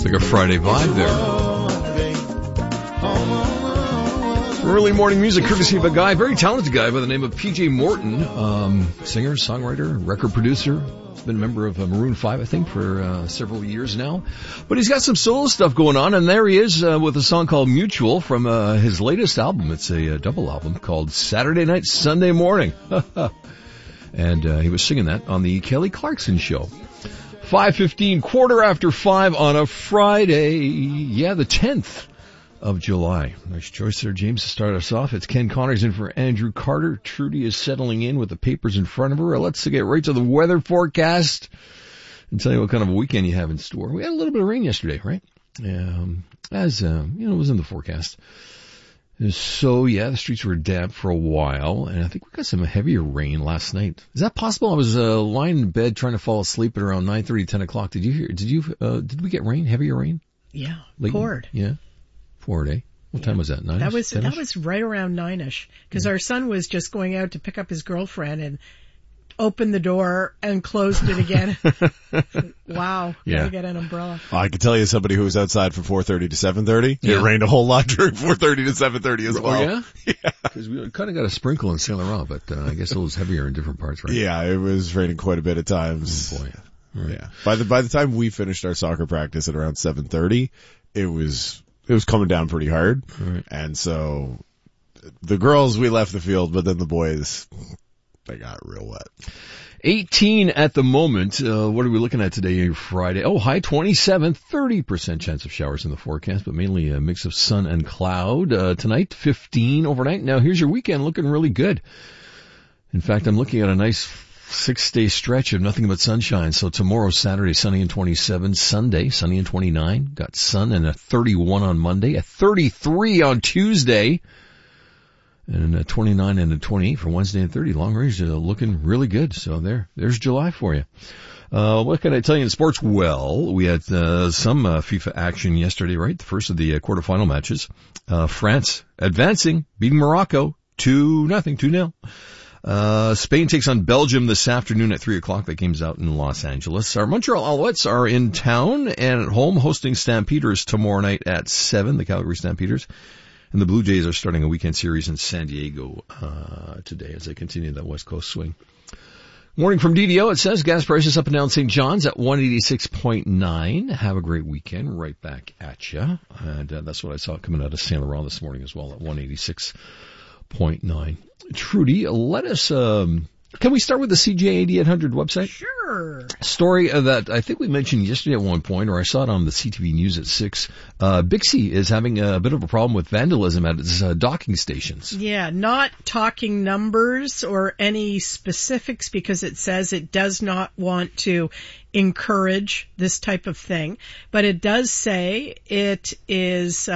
Like a Friday vibe there. Early morning music courtesy of a guy, very talented guy by the name of PJ Morton. Singer, songwriter, record producer. He's been a member of Maroon 5, I think, for several years now. But he's got some solo stuff going on, and there he is with a song called Mutual from his latest album. It's a double album called Saturday Night, Sunday Morning. And he was singing that on the Kelly Clarkson Show. 5:15, 5:15 on a Friday. Yeah, the 10th of July. Nice choice there, James, to start us off. It's Ken Connors in for Andrew Carter. Trudy is settling in with the papers in front of her. Let's get right to the weather forecast and tell you what kind of a weekend you have in store. We had a little bit of rain yesterday, right? As it was in the forecast. So, yeah, the streets were damp for a while, and I think we got some heavier rain last night. Is that possible? I was lying in bed trying to fall asleep at around 9:30, 10 o'clock. Did we get rain, heavier rain? Yeah, Late? poured. Yeah, poured, eh? What time was that, 9? That was right around 9-ish, because our son was just going out to pick up his girlfriend and opened the door and closed it again. Wow. Yeah. Gotta get an umbrella. I can tell you somebody who was outside from 4:30 to 7:30. Yeah. It rained a whole lot during 4:30 to 7:30 as well. Oh, yeah? Yeah. Because we kind of got a sprinkle in Saint Laurent, but I guess it was heavier in different parts, right? Yeah, it was raining quite a bit at times. Oh, boy. Right. Yeah. By the time we finished our soccer practice at around 7:30, it was coming down pretty hard. Right. And so the girls, we left the field, but then the boys, they got real wet. 18 at the moment. What are we looking at today, Friday? Oh, high 27, 30% chance of showers in the forecast, but mainly a mix of sun and cloud. Tonight, 15 overnight. Now, here's your weekend looking really good. In fact, I'm looking at a nice 6-day stretch of nothing but sunshine. So tomorrow, Saturday, sunny and 27. Sunday, sunny and 29. Got sun and a 31 on Monday, a 33 on Tuesday. And a 29 and a 28 for Wednesday and 30. Long range looking really good. So there's July for you. What can I tell you in sports? Well, we had some FIFA action yesterday, right? The first of the quarterfinal matches. France advancing, beating Morocco 2-0. Spain takes on Belgium this afternoon at 3 o'clock. That game's out in Los Angeles. Our Montreal Alouettes are in town and at home hosting Stampeders tomorrow night at 7, the Calgary Stampeders. And the Blue Jays are starting a weekend series in San Diego today as they continue that West Coast swing. Morning from DDO. It says gas prices up and down St. John's at 186.9. Have a great weekend. Right back at you. And that's what I saw coming out of Saint Laurent this morning as well at 186.9. Trudy, let us can we start with the CJ 8800 website? Sure. Story that I think we mentioned yesterday at one point, or I saw it on the CTV News at 6. Bixby is having a bit of a problem with vandalism at its docking stations. Yeah, not talking numbers or any specifics because it says it does not want to encourage this type of thing. But it does say it is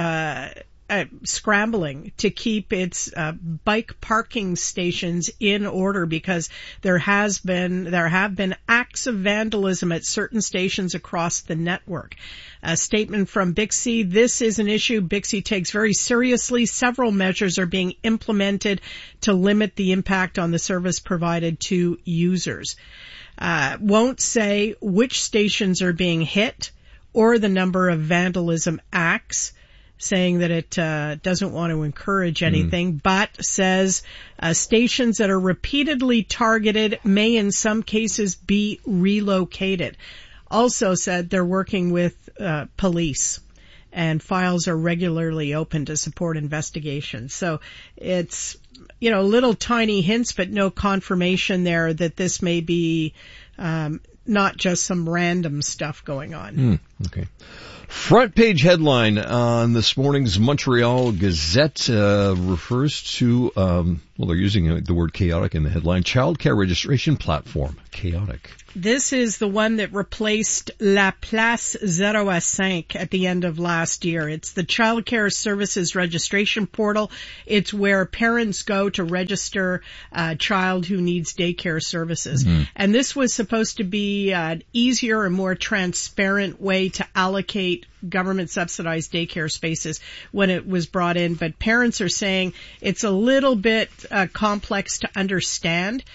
scrambling to keep its bike parking stations in order because there have been acts of vandalism at certain stations across the network. A statement from Bixby: this is an issue Bixby takes very seriously. Several measures are being implemented to limit the impact on the service provided to users. Won't say which stations are being hit or the number of vandalism acts, saying that it doesn't want to encourage anything, but says stations that are repeatedly targeted may in some cases be relocated. Also said they're working with police and files are regularly open to support investigations. So it's, little tiny hints, but no confirmation there that this may be not just some random stuff going on. Okay. Front page headline on this morning's Montreal Gazette refers to, they're using the word chaotic in the headline, childcare registration platform. Chaotic. This is the one that replaced La Place 0 à 5 at the end of last year. It's the Child Care Services Registration Portal. It's where parents go to register a child who needs daycare services. And this was supposed to be an easier and more transparent way to allocate government-subsidized daycare spaces when it was brought in. But parents are saying it's a little bit complex to understand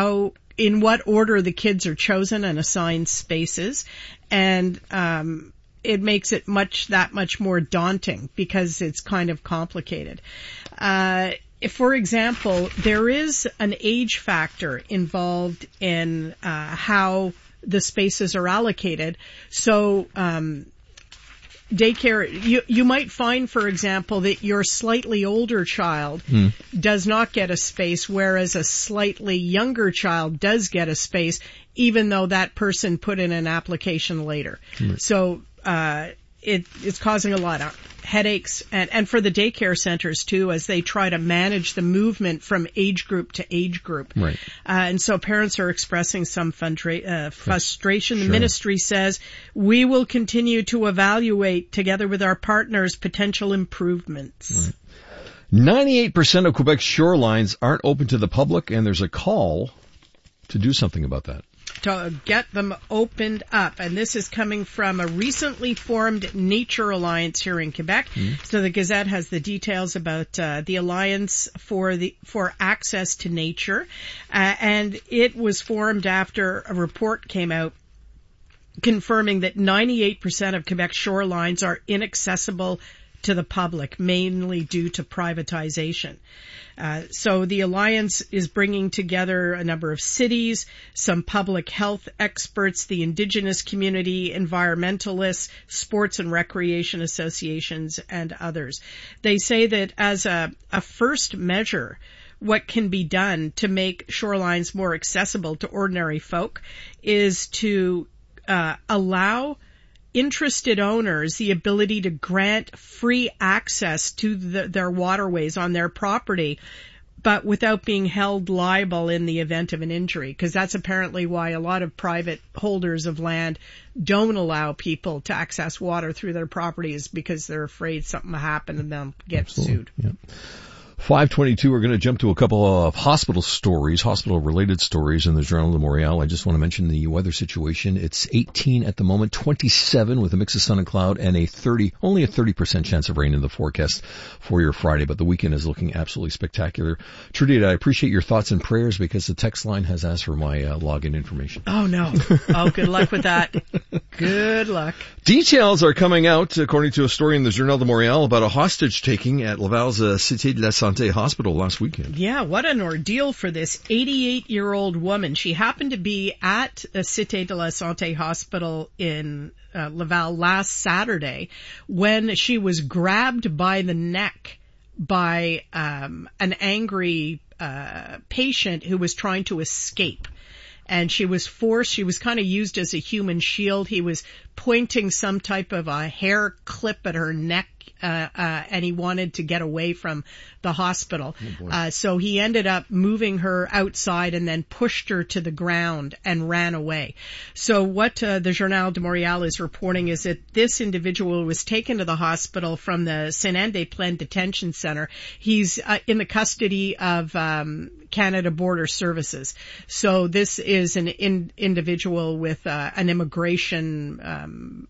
in what order the kids are chosen and assigned spaces. And it makes it that much more daunting because it's kind of complicated. If, for example, there is an age factor involved in how the spaces are allocated. So daycare, you might find, for example, that your slightly older child does not get a space, whereas a slightly younger child does get a space, even though that person put in an application later. So it's causing a lot of headaches and for the daycare centers too, as they try to manage the movement from age group to age group. Right. And so parents are expressing some frustration. Sure. The ministry says, we will continue to evaluate together with our partners potential improvements. Right. 98% of Quebec's shorelines aren't open to the public, and there's a call to do something about that. To get them opened up. And this is coming from a recently formed Nature Alliance here in Quebec. So the Gazette has the details about the Alliance for Access to Nature. And it was formed after a report came out confirming that 98% of Quebec's shorelines are inaccessible to the public, mainly due to privatization. So the Alliance is bringing together a number of cities, some public health experts, the Indigenous community, environmentalists, sports and recreation associations, and others. They say that as a first measure, what can be done to make shorelines more accessible to ordinary folk is to allow interested owners the ability to grant free access to their waterways on their property, but without being held liable in the event of an injury, because that's apparently why a lot of private holders of land don't allow people to access water through their properties, because they're afraid something will happen and they'll get sued. Yeah. 5:22, we're going to jump to a couple of hospital-related stories in the Journal de Montréal. I just want to mention the weather situation. It's 18 at the moment, 27 with a mix of sun and cloud, and only a 30% chance of rain in the forecast for your Friday, but the weekend is looking absolutely spectacular. Trudy, I appreciate your thoughts and prayers, because the text line has asked for my login information. Oh, no. Oh, good luck with that. Good luck. Details are coming out, according to a story in the Journal de Montréal, about a hostage taking at Laval's Cité de la Santé Hospital last weekend. Yeah, what an ordeal for this 88-year-old woman. She happened to be at Cité de la Santé Hospital in Laval last Saturday when she was grabbed by the neck by an angry patient who was trying to escape. And she was kind of used as a human shield. He was pointing some type of a hair clip at her neck, and he wanted to get away from the hospital. So he ended up moving her outside and then pushed her to the ground and ran away. So what the Journal de Montréal is reporting is that this individual was taken to the hospital from the Saint-Anne-des-Plaines Detention Center. He's in the custody of Canada Border Services. So this is an individual with an immigration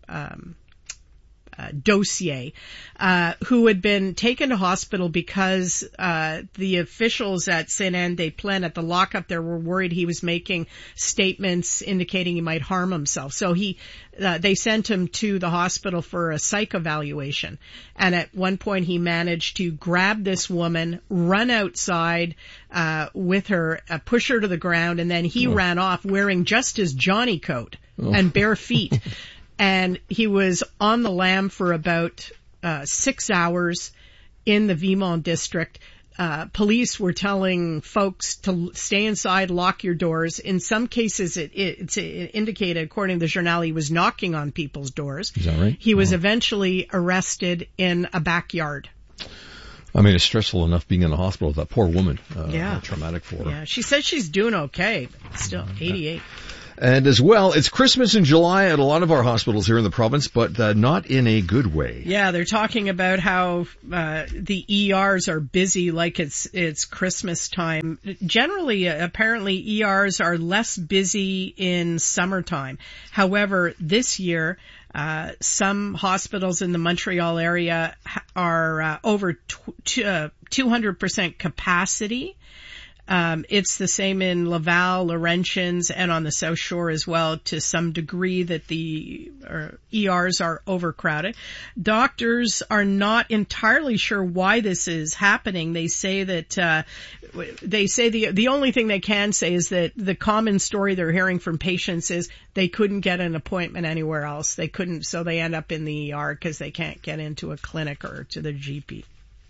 dossier, who had been taken to hospital because the officials at Saint-Anne-des-Plaines at the lockup there were worried he was making statements indicating he might harm himself. So they sent him to the hospital for a psych evaluation. And at one point he managed to grab this woman, run outside with her, push her to the ground, and then he ran off wearing just his Johnny coat and bare feet. And he was on the lam for about 6 hours in the Vimont district. Police were telling folks to stay inside, lock your doors. In some cases, it's indicated, according to the Journal, he was knocking on people's doors. Is that right? He was eventually arrested in a backyard. I mean, it's stressful enough being in the hospital with that poor woman. Yeah. Traumatic for her. Yeah, she says she's doing okay, but still 88. And as well, it's Christmas in July at a lot of our hospitals here in the province, but not in a good way. Yeah, they're talking about how the ERs are busy like it's Christmas time. Generally, apparently, ERs are less busy in summertime. However, this year, some hospitals in the Montreal area are over 200% capacity. It's the same in Laval, Laurentians, and on the South Shore as well, to some degree that the ERs are overcrowded. Doctors are not entirely sure why this is happening. They say that the only thing they can say is that the common story they're hearing from patients is they couldn't get an appointment anywhere else. They couldn't, so they end up in the ER because they can't get into a clinic or to their GP.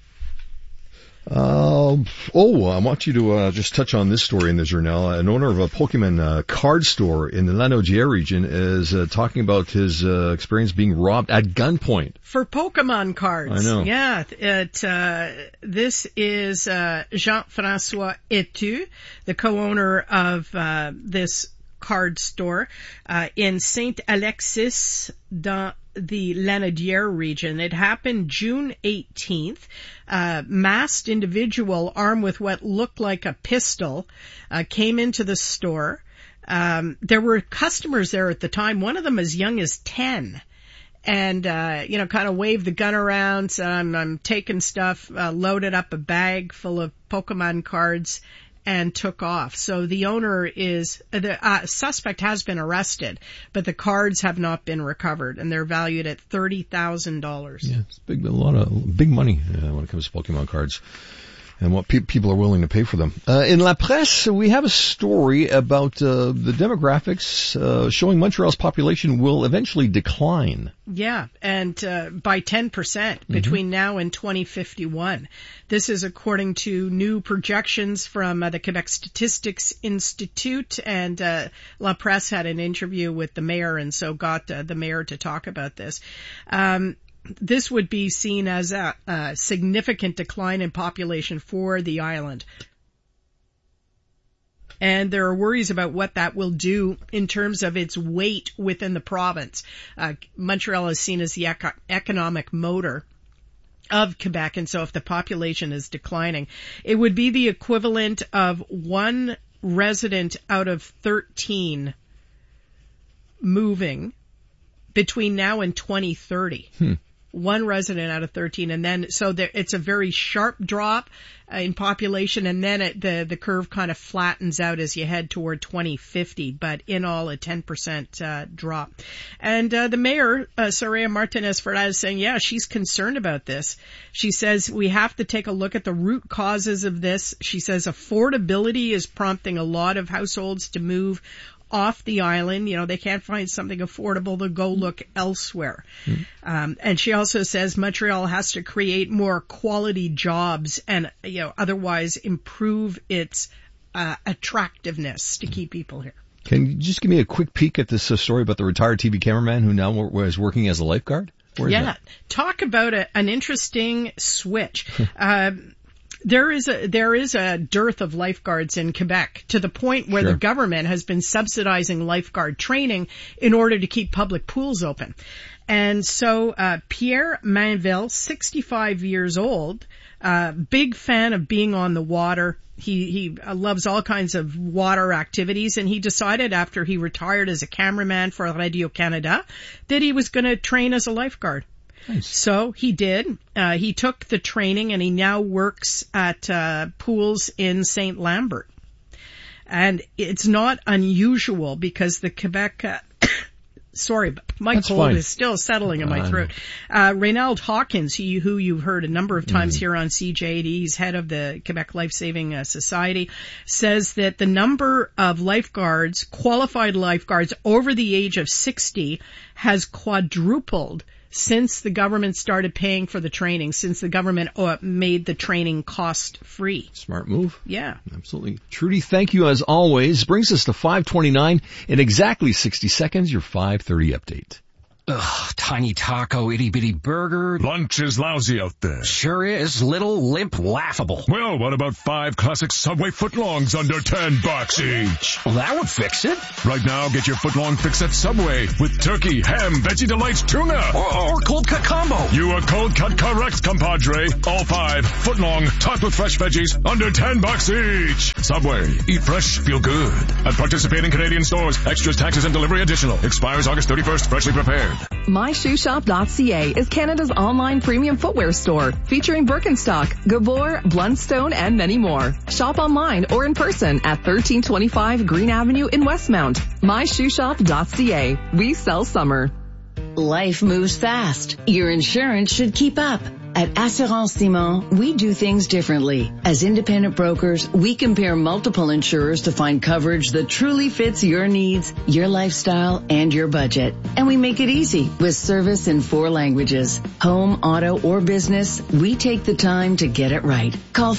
I want you to just touch on this story in the Journal. An owner of a Pokemon card store in the Lanaudière region is talking about his experience being robbed at gunpoint. For Pokemon cards. I know. Yeah. This is Jean-François Etu, the co-owner of this card store in Saint-Alexis dans the Lanaudière region. It happened June 18th. Masked individual armed with what looked like a pistol came into the store. There were customers there at the time, one of them as young as 10. And, kind of waved the gun around, said, I'm taking stuff, loaded up a bag full of Pokemon cards, and took off. So the owner the suspect has been arrested, but the cards have not been recovered, and they're valued at $30,000. Yeah, it's a lot of big money when it comes to Pokemon cards, and what people are willing to pay for them. In La Presse, we have a story about the demographics showing Montreal's population will eventually decline. Yeah, and by 10% between now and 2051. This is according to new projections from the Quebec Statistics Institute, and La Presse had an interview with the mayor, and so got the mayor to talk about this. This would be seen as a significant decline in population for the island. And there are worries about what that will do in terms of its weight within the province. Montreal is seen as the economic motor of Quebec, and so if the population is declining, it would be the equivalent of one resident out of 13 moving between now and 2030. One resident out of 13, and then it's a very sharp drop in population, and then the curve kind of flattens out as you head toward 2050. But in all, a 10% drop. And the mayor, Soraya Martinez-Ferraz, is saying, yeah, she's concerned about this. She says we have to take a look at the root causes of this. She says affordability is prompting a lot of households to move off the island. They can't find something affordable, they'll go look elsewhere. And she also says Montreal has to create more quality jobs and, otherwise improve its attractiveness to keep people here. Can you just give me a quick peek at this story about the retired TV cameraman who now is working as a lifeguard? Where is that? Talk about an interesting switch. There is a dearth of lifeguards in Quebec, to the point where the government has been subsidizing lifeguard training in order to keep public pools open. And so Pierre Mainville, 65 years old, big fan of being on the water. He loves all kinds of water activities, and he decided after he retired as a cameraman for Radio-Canada that he was going to train as a lifeguard. Nice. So he did. He took the training, and he now works at pools in St. Lambert. And it's not unusual because the Quebec sorry, but my cold is still settling in my throat. Reynald Hawkins, who you've heard a number of times here on CJAD, he's head of the Quebec Life-Saving Society, says that the number of lifeguards, qualified lifeguards over the age of 60, has quadrupled since the government started paying for the training, since the government made the training cost-free. Smart move. Yeah. Absolutely. Trudy, thank you as always. Brings us to 5:29 in exactly 60 seconds, your 5:30 update. Ugh, tiny taco, itty-bitty burger. Lunch is lousy out there. Sure is. Little, limp, laughable. Well, what about 5 classic Subway footlongs under $10 each? Well, that would fix it. Right now, get your footlong fix at Subway with turkey, ham, Veggie Delights, tuna. Or cold cut combo. You are cold cut correct, compadre. All 5 footlong, topped with fresh veggies, under $10 each. Subway. Eat fresh, feel good. At participating Canadian stores, extras, taxes, and delivery additional. Expires August 31st. Freshly prepared. MyShoeShop.ca is Canada's online premium footwear store, featuring Birkenstock, Gabor, Blundstone, and many more. Shop online or in person at 1325 Green Avenue in Westmount. MyShoeShop.ca. We sell summer. Life moves fast. Your insurance should keep up. At Assurance Simon, we do things differently. As independent brokers, we compare multiple insurers to find coverage that truly fits your needs, your lifestyle, and your budget. And we make it easy with service in 4 languages. Home, auto, or business, we take the time to get it right. Call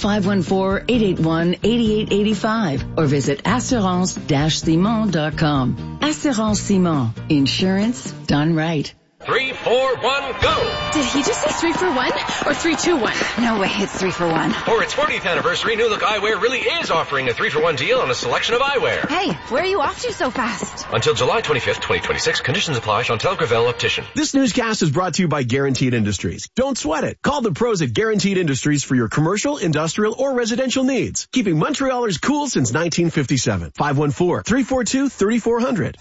514-881-8885 or visit assurance-simon.com. Assurance Simon. Insurance done right. 3, 4, 1, go! Did he just say 3 for 1 or 3, 2, 1? No way, it's 3 for 1. For its 40th anniversary, New Look Eyewear really is offering a 3-for-1 deal on a selection of eyewear. Hey, where are you off to so fast? Until July 25th, 2026. Conditions apply. Chantal Gravel, Optician. This newscast is brought to you by Guaranteed Industries. Don't sweat it. Call the pros at Guaranteed Industries for your commercial, industrial, or residential needs. Keeping Montrealers cool since 1957. 514-342-3400.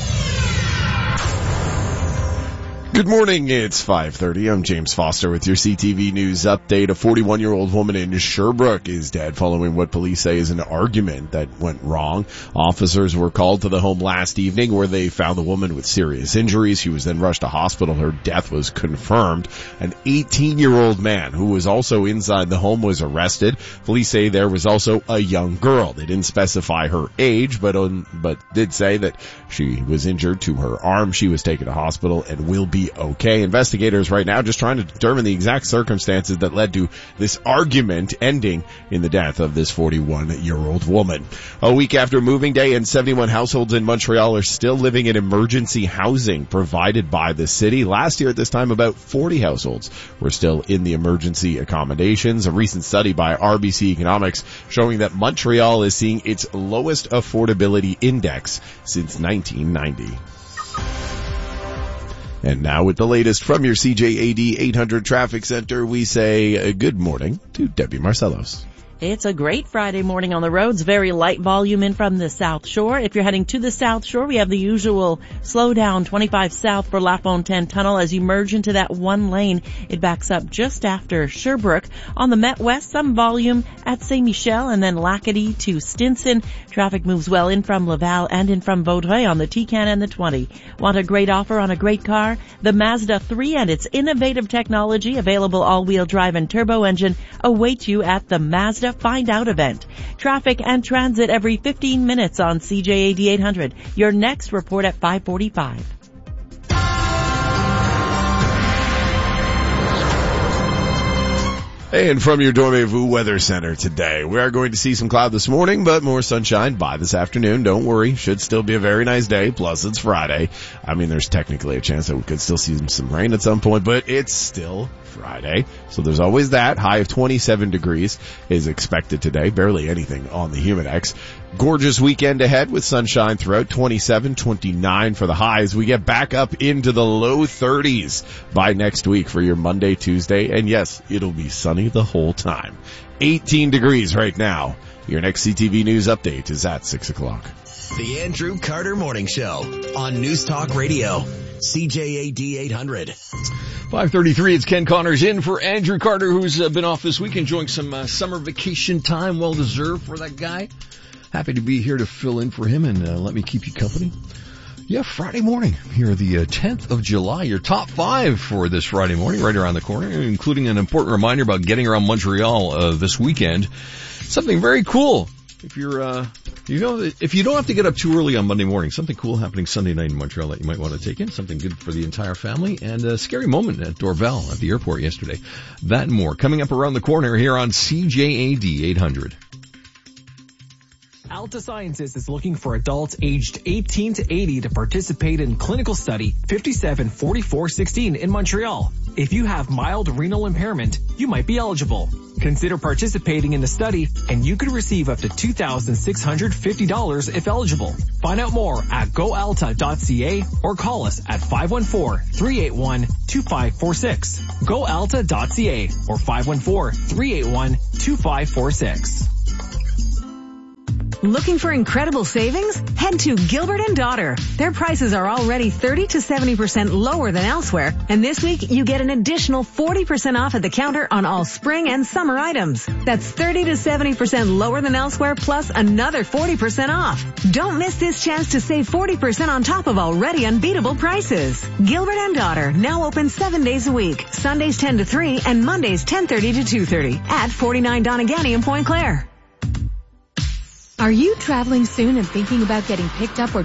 Good morning, it's 5:30. I'm James Foster with your CTV News update. A 41-year-old woman in Sherbrooke is dead following what police say is an argument that went wrong. Officers were called to the home last evening where they found the woman with serious injuries. She was then rushed to hospital. Her death was confirmed. An 18-year-old man who was also inside the home was arrested. Police say there was also a young girl. They didn't specify her age, but did say that she was injured to her arm. She was taken to hospital and will be okay. Investigators right now just trying to determine the exact circumstances that led to this argument ending in the death of this 41-year-old woman. A week after moving day, and 71 households in Montreal are still living in emergency housing provided by the city. Last year at this time, about 40 households were still in the emergency accommodations. A recent study by RBC Economics showing that Montreal is seeing its lowest affordability index since 1990. And now with the latest from your CJAD 800 Traffic Center, we say good morning to Debbie Marcellos. It's a great Friday morning on the roads. Very light volume in from the South Shore. If you're heading to the South Shore, we have the usual slowdown 25 south for La Fontaine Tunnel. As you merge into that one lane, it backs up just after Sherbrooke. On the Met West, some volume at Saint Michel and then Lacadie to Stinson. Traffic moves well in from Laval and in from Vaudreuil on the T-Can and the 20. Want a great offer on a great car? The Mazda 3 and its innovative technology, available all-wheel drive and turbo engine, await you at the Mazda Find Out event. Traffic and transit every 15 minutes on CJAD 800. Your next report at 5:45. And from your Dormez-vous Weather Center today, we are going to see some cloud this morning, but more sunshine by this afternoon. Don't worry, should still be a very nice day, plus it's Friday. I mean, there's technically a chance that we could still see some rain at some point, but it's still Friday. So there's always that. High of 27 degrees is expected today. Barely anything on the Humidex. Gorgeous weekend ahead with sunshine throughout. 27, 29 for the highs. We get back up into the low 30s by next week for your Monday, Tuesday. And yes, it'll be sunny the whole time. 18 degrees right now. Your next CTV News update is at 6 o'clock. The Andrew Carter Morning Show on News Talk Radio, CJAD 800. 5:33, it's Ken Connors in for Andrew Carter, who's been off this week, enjoying some summer vacation time, well deserved for that guy. Happy to be here to fill in for him and let me keep you company. Yeah, Friday morning, here the 10th of July, your top 5 for this Friday morning, right around the corner, including an important reminder about getting around Montreal this weekend. Something very cool. If you're, if you don't have to get up too early on Monday morning, something cool happening Sunday night in Montreal that you might want to take in, something good for the entire family, and a scary moment at Dorval at the airport yesterday. That and more coming up around the corner here on CJAD 800. Alta Sciences is looking for adults aged 18 to 80 to participate in clinical study 574416 in Montreal. If you have mild renal impairment, you might be eligible. Consider participating in the study and you could receive up to $2,650 if eligible. Find out more at goalta.ca or call us at 514-381-2546. goalta.ca or 514-381-2546. Looking for incredible savings? Head to Gilbert & Daughter. Their prices are already 30 to 70% lower than elsewhere, and this week you get an additional 40% off at the counter on all spring and summer items. That's 30 to 70% lower than elsewhere, plus another 40% off. Don't miss this chance to save 40% on top of already unbeatable prices. Gilbert & Daughter, now open 7 days a week, Sundays 10 to 3 and Mondays 10:30 to 2:30 at 49 Donegany in Point Claire. Are you traveling soon and thinking about getting picked up or